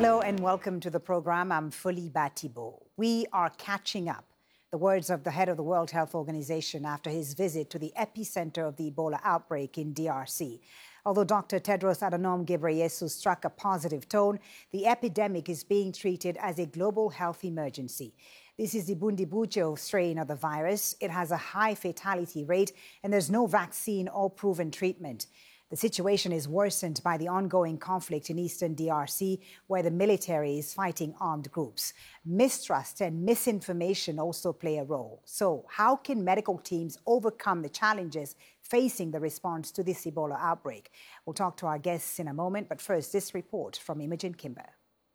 Hello and welcome to the program. I'm Foliba Thibault. We are catching up. The words of the head of the World Health Organization after his visit to the epicenter of the Ebola outbreak in DRC. Although Dr. Tedros Adhanom Ghebreyesus struck a positive tone, the epidemic is being treated as a global health emergency. This is the Bundibugyo strain of the virus. It has a high fatality rate and there's no vaccine or proven treatment. The situation is worsened by the ongoing conflict in eastern DRC, where the military is fighting armed groups. Mistrust and misinformation also play a role. So how can medical teams overcome the challenges facing the response to this Ebola outbreak? We'll talk to our guests in a moment, but first, this report from Imogen Kimber.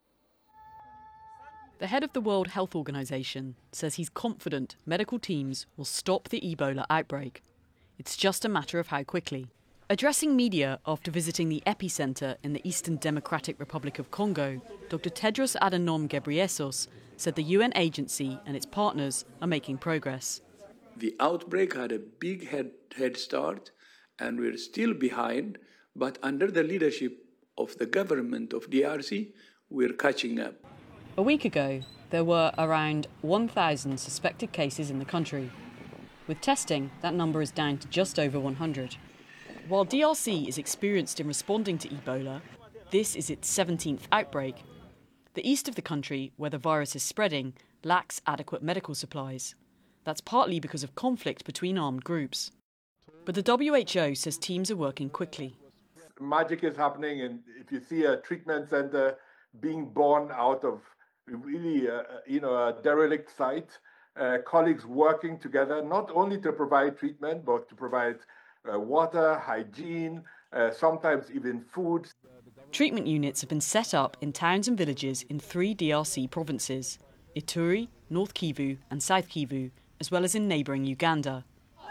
The head of the World Health Organization says he's confident medical teams will stop the Ebola outbreak. It's just a matter of how quickly. Addressing media after visiting the epicenter in the Eastern Democratic Republic of Congo, Dr. Tedros Adhanom Ghebreyesus said the UN agency and its partners are making progress. The outbreak had a big head start, and we're still behind, but under the leadership of the government of DRC, we're catching up. A week ago, there were around 1,000 suspected cases in the country. With testing, that number is down to just over 100. While DRC is experienced in responding to Ebola, this is its 17th outbreak. The east of the country, where the virus is spreading, lacks adequate medical supplies. That's partly because of conflict between armed groups. But the WHO says teams are working quickly. Magic is happening, and if you see a treatment center being born out of really a derelict site, colleagues working together, not only to provide treatment, but to provide water, hygiene, sometimes even food. Treatment units have been set up in towns and villages in 3 DRC provinces, Ituri, North Kivu and South Kivu, as well as in neighbouring Uganda.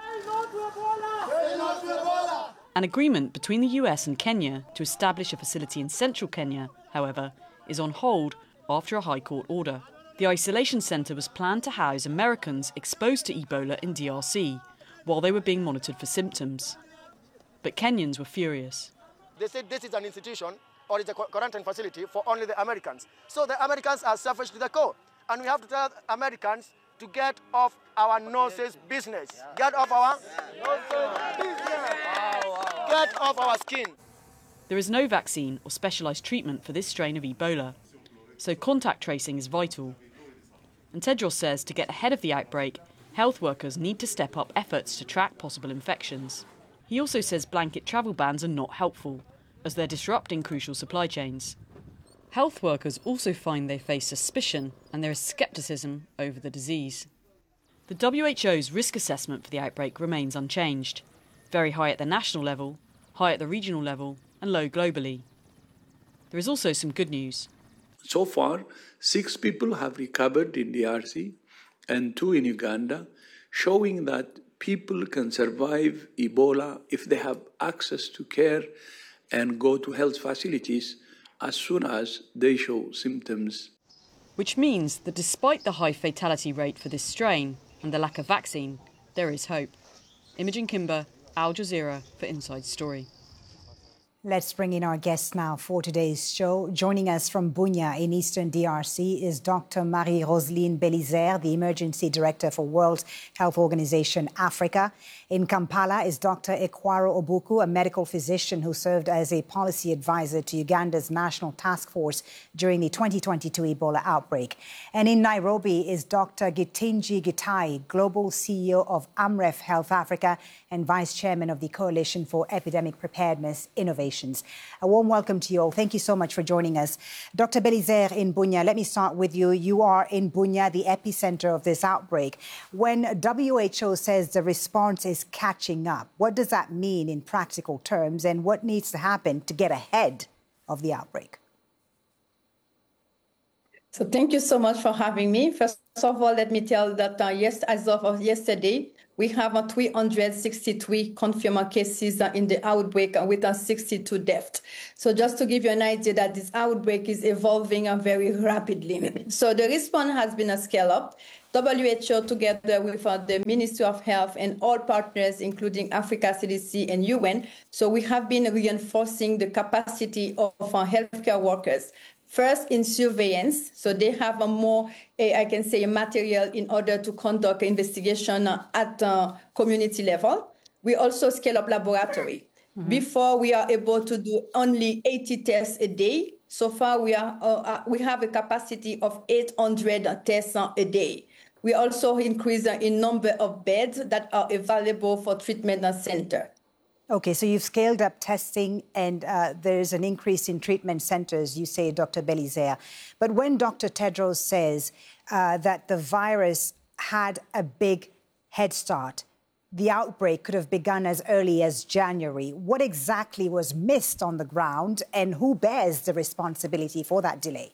An agreement between the US and Kenya to establish a facility in central Kenya, however, is on hold after a High Court order. The isolation centre was planned to house Americans exposed to Ebola in DRC, while they were being monitored for symptoms. But Kenyans were furious. They said this is an institution or it's a quarantine facility for only the Americans. So the Americans are selfish to the core. And we have to tell Americans to get off our noses business. Get off our business. Get off our skin. There is no vaccine or specialised treatment for this strain of Ebola, so contact tracing is vital. And Tedros says to get ahead of the outbreak, health workers need to step up efforts to track possible infections. He also says blanket travel bans are not helpful, as they're disrupting crucial supply chains. Health workers also find they face suspicion and there is scepticism over the disease. The WHO's risk assessment for the outbreak remains unchanged. Very high at the national level, high at the regional level, and low globally. There is also some good news. So far, 6 people have recovered in DRC and 2 in Uganda, showing that people can survive Ebola if they have access to care and go to health facilities as soon as they show symptoms. Which means that despite the high fatality rate for this strain and the lack of vaccine, there is hope. Imogen Kimber, Al Jazeera for Inside Story. Let's bring in our guests now for today's show. Joining us from Bunia in eastern DRC is Dr. Marie-Roseline Belizaire, the Emergency Director for World Health Organization Africa. In Kampala is Dr. Ekwaro Obuku, a medical physician who served as a policy advisor to Uganda's National Task Force during the 2022 Ebola outbreak. And in Nairobi is Dr. Gitinji Gitai, Global CEO of Amref Health Africa and Vice Chairman of the Coalition for Epidemic Preparedness Innovation. A warm welcome to you all. Thank you so much for joining us. Dr. Belizaire in Bunia, let me start with you. You are in Bunia, the epicenter of this outbreak. When WHO says the response is catching up, what does that mean in practical terms, and what needs to happen to get ahead of the outbreak? So thank you so much for having me. First of all, let me tell that as of yesterday, we have 363 confirmed cases in the outbreak with 62 deaths. So just to give you an idea that this outbreak is evolving very rapidly. So the response has been a scale up. WHO, together with the Ministry of Health and all partners, including Africa CDC and UN. So we have been reinforcing the capacity of our healthcare workers, First, in surveillance, so they have a more, I can say, material in order to conduct investigation at community level. We also scale up laboratory. Before, we are able to do only 80 tests a day. So far, we have a capacity of 800 tests a day. We also increase in number of beds that are available for treatment center. Okay, so you've scaled up testing and there's an increase in treatment centers, you say, Dr. Belizaire. But when Dr. Tedros says that the virus had a big head start, the outbreak could have begun as early as January, what exactly was missed on the ground and who bears the responsibility for that delay?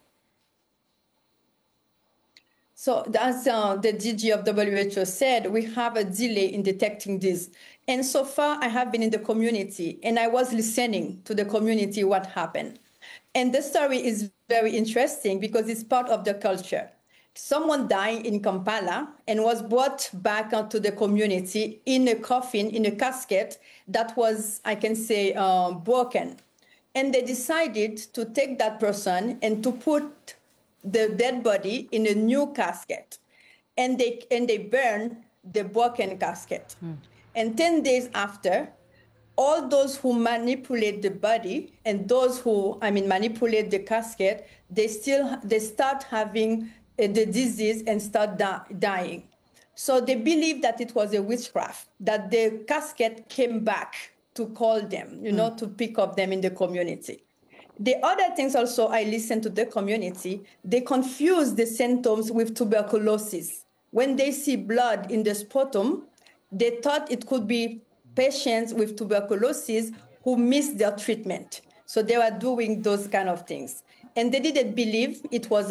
So as the DG of WHO said, we have a delay in detecting this. And so far, I have been in the community and I was listening to the community what happened. And the story is very interesting because it's part of the culture. Someone died in Kampala and was brought back to the community in a coffin, in a casket that was, I can say, broken. And they decided to take that person and to put the dead body in a new casket. And they burned the broken casket. And 10 days after, all those who manipulate the body and those who, manipulate the casket, they start having the disease and start dying. So they believe that it was a witchcraft, that the casket came back to call them, to pick up them in the community. The other things also, I listened to the community, they confuse the symptoms with tuberculosis. When they see blood in the sputum, they thought it could be patients with tuberculosis who missed their treatment. So they were doing those kind of things. And they didn't believe it was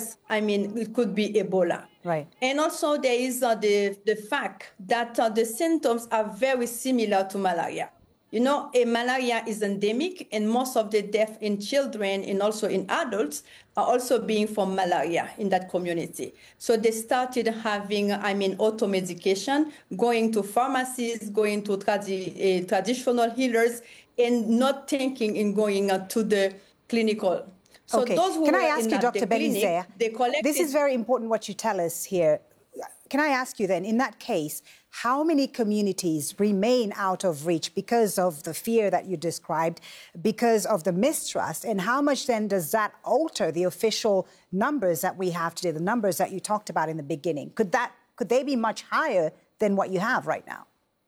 it could be Ebola. Right. And also there is the fact that the symptoms are very similar to malaria. Malaria is endemic, and most of the deaths in children and also in adults are also being from malaria in that community. So they started having, auto-medication, going to pharmacies, going to traditional healers, and not thinking in going to the clinical. So okay. those who Can I ask you, Dr. Belizaire, this is very important what you tell us here. Can I ask you then, in that case, how many communities remain out of reach because of the fear that you described, because of the mistrust, and how much then does that alter the official numbers that we have today, the numbers that you talked about in the beginning? Could they be much higher than what you have right now?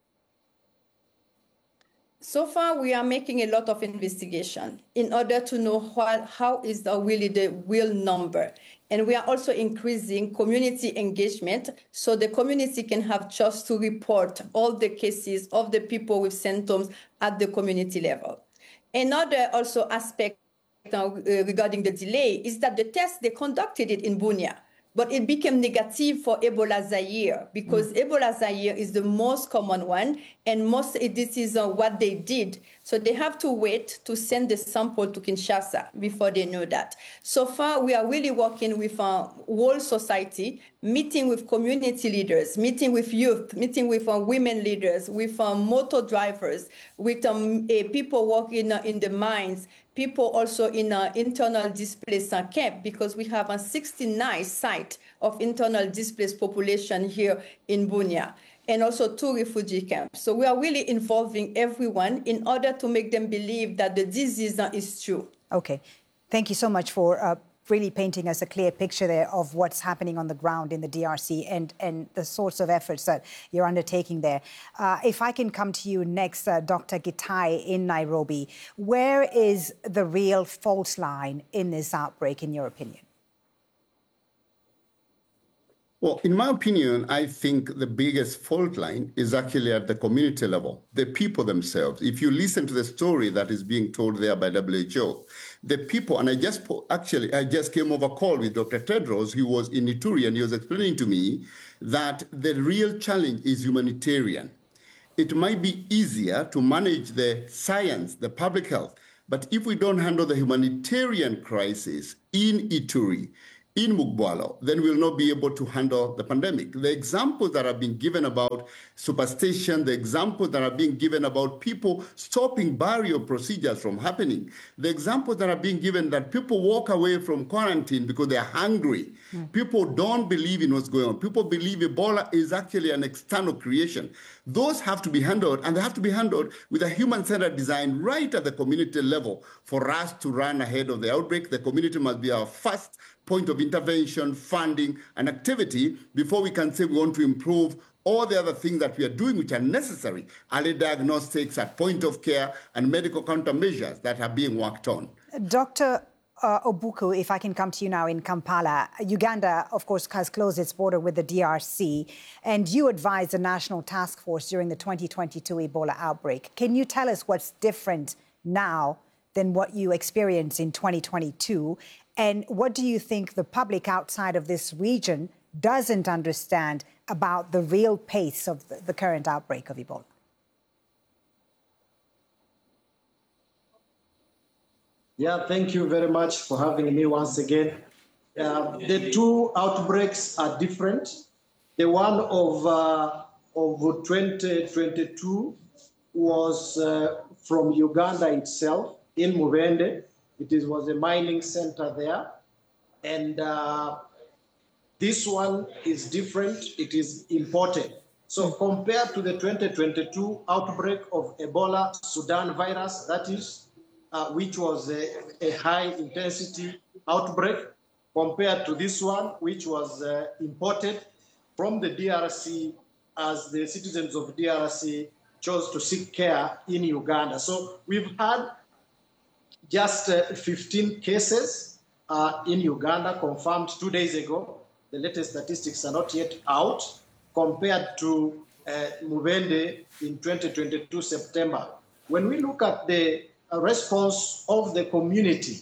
So far, we are making a lot of investigation in order to know how is really the real number. And we are also increasing community engagement so the community can have trust to report all the cases of the people with symptoms at the community level. Another also aspect regarding the delay is that the test, they conducted it in Bunia. But it became negative for Ebola Zaire because Ebola Zaire is the most common one, and this is what they did. So they have to wait to send the sample to Kinshasa before they know that. So far, we are really working with whole society, meeting with community leaders, meeting with youth, meeting with women leaders, with motor drivers, with people working in the mines, people also in internal displaced camp, because we have a 69 site of internal displaced population here in Bunia, and also 2 refugee camps. So we are really involving everyone in order to make them believe that the disease is true. Okay. Thank you so much for really painting us a clear picture there of what's happening on the ground in the DRC and the sorts of efforts that you're undertaking there. If I can come to you next, Dr. Gitai in Nairobi, where is the real fault line in this outbreak, in your opinion? Well, in my opinion, I think the biggest fault line is actually at the community level, the people themselves. If you listen to the story that is being told there by WHO, the people, and I just came over a call with Dr. Tedros, who was in Ituri, and he was explaining to me that the real challenge is humanitarian. It might be easier to manage the science, the public health, but if we don't handle the humanitarian crisis in Ituri, in Mugwalo, then we'll not be able to handle the pandemic. The examples that are being given about superstition, the examples that are being given about people stopping barrier procedures from happening, the examples that are being given that people walk away from quarantine because they're hungry. People don't believe in what's going on. People believe Ebola is actually an external creation. Those have to be handled, and they have to be handled with a human-centered design right at the community level. For us to run ahead of the outbreak, the community must be our first point of intervention, funding, and activity before we can say we want to improve all the other things that we are doing which are necessary, early diagnostics at point of care and medical countermeasures that are being worked on. Dr. Obuku, if I can come to you now in Kampala. Uganda, of course, has closed its border with the DRC, and you advised the National Task Force during the 2022 Ebola outbreak. Can you tell us what's different now than what you experienced in 2022? And what do you think the public outside of this region doesn't understand about the real pace of the current outbreak of Ebola? Yeah, thank you very much for having me once again. The two outbreaks are different. The one of 2022 was from Uganda itself, in Mubende. It was a mining center there. And this one is different. It is imported. So compared to the 2022 outbreak of Ebola Sudan virus, that is, which was a high-intensity outbreak, compared to this one, which was imported from the DRC as the citizens of DRC chose to seek care in Uganda. So we've had just 15 cases in Uganda confirmed 2 days ago. The latest statistics are not yet out, compared to Mubende in 2022 September. When we look at the response of the community,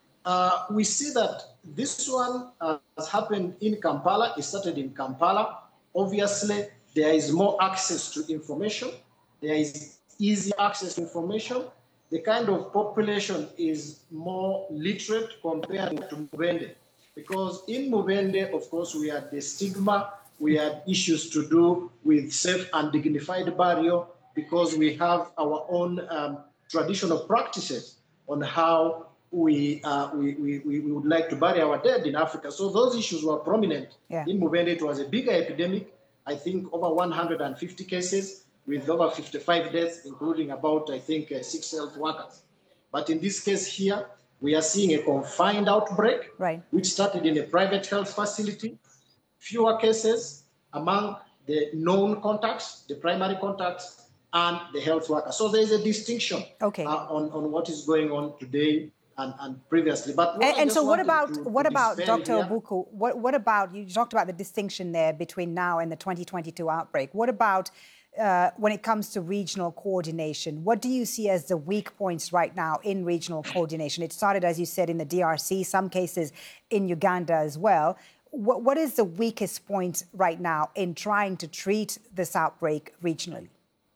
we see that this one has happened in Kampala. It started in Kampala. Obviously, there is more access to information. There is easy access to information. The kind of population is more literate compared to Mubende. Because in Mubende, of course, we had the stigma. We had issues to do with safe and dignified burial because we have our own traditional practices on how we would like to bury our dead in Africa. So those issues were prominent. Yeah. In Mubende, it was a bigger epidemic, I think over 150 cases with over 55 deaths, including about, I think, 6 health workers. But in this case here, we are seeing a confined outbreak, right, which started in a private health facility, fewer cases among the known contacts, the primary contacts, and the health workers. So there is a distinction on what is going on today and previously. But so what about Dr. Obuku? What about, you talked about the distinction there between now and the 2022 outbreak. What about when it comes to regional coordination? What do you see as the weak points right now in regional coordination? It started, as you said, in the DRC, some cases in Uganda as well. What is the weakest point right now in trying to treat this outbreak regionally?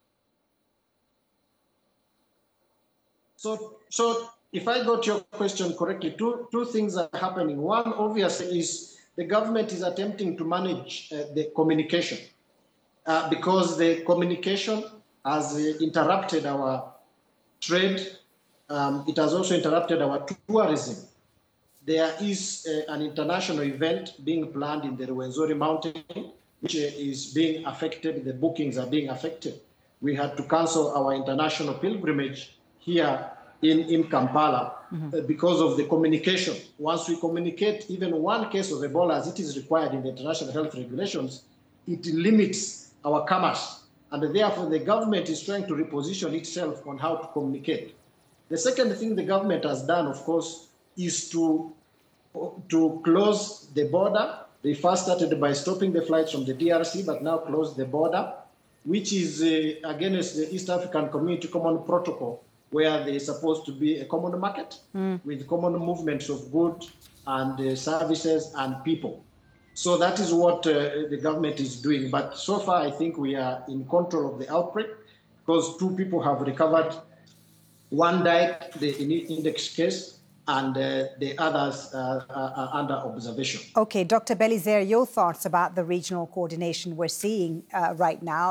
So if I got your question correctly, two things are happening. One, obviously, is the government is attempting to manage the communication because the communication has interrupted our trade. It has also interrupted our tourism. There is an international event being planned in the Rwenzori Mountain, which is being affected. The bookings are being affected. We had to cancel our international pilgrimage here in Kampala because of the communication. Once we communicate even one case of Ebola as it is required in the international health regulations, it limits our commerce. And therefore, the government is trying to reposition itself on how to communicate. The second thing the government has done, of course, is to close the border. They first started by stopping the flights from the DRC, but now closed the border, which is against the East African Community Common Protocol, where there is supposed to be a common market with common movements of goods and services and people. So that is what the government is doing. But so far, I think we are in control of the outbreak because 2 people have recovered. One died, the index case, and the others are under observation. Okay, Dr. Belizaire, your thoughts about the regional coordination we're seeing right now.